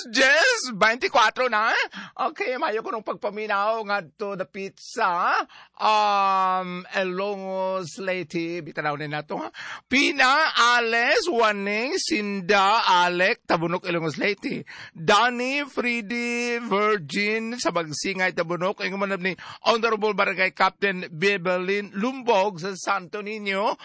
10:24 na. Okay, mayo ko nung pagpaminaw nga to the pizza. Elongos Leyte, bitanaw na nato ha. Pina, Ales, Waning, Sinda, Alec, Tabunok, Elongos Leyte. Danny, Freddy, Virgin, sa Bagsingay, Tabunok. Ang manab ni Honorable Barangay Captain Bebelin Lumbog sa Santo Niño.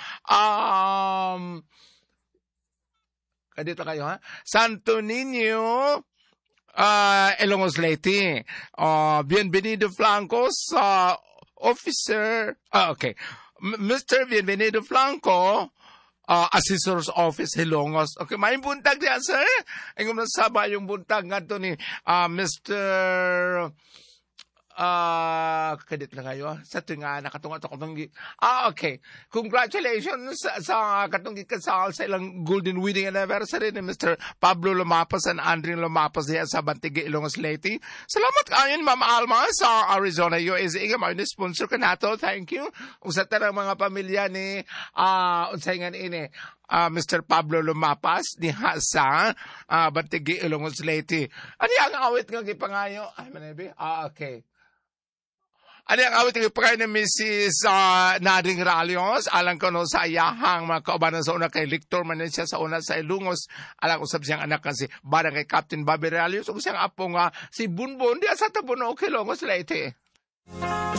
Dito kayo ha. Santo Niño, Elongos Leyte. Bienvenido Flanco sa officer. Okay. Mr. Bienvenido Flanco, Assessor's Office, Hilongos. Okay, may buntag diyan, sir. Ang nasaba yung buntag nga to ni Mr. Kadit na kayo. Sa tuwing nakatunga ito katunggi. Okay. Congratulations sa katunggi kasal sa ilang golden wedding anniversary ni Mr. Pablo Lumapas and Andrew Lumapas diya sa Bantige, Ilongos Leyte. Salamat kayon, Ma'am Alma, sa Arizona, USA. May sponsor ka na to. Thank you. Usa tarang mga pamilya ni unsayngan ini. Mr. Pablo Lumapas diha sa Bantige, Ilongos Leyte. Ano ang awit nga gipangayo? Ay, manabi? Okay. Ano ang awit ng ipagay ni Mrs. Nading Ralios? Alang ko no sa ayahang mga kaubanan sa una kay Lictor Manesya sa una sa Ilungos. Alang usab siyang anak kasi barangay Captain Bobby Ralios. Kung siyang apo nga si Bunbun diya sa Tabunok, Ilongos Leyte.